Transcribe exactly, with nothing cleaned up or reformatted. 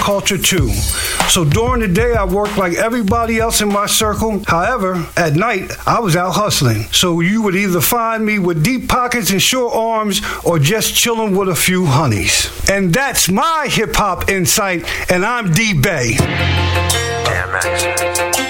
culture too. So during the day, I worked like everybody else in my circle. However, at night, I was out hustling. So you would either find me with deep pockets and short arms or just chilling with a few honeys. And that's my hip-hop insight, and I'm D-Bay. Damn, Max.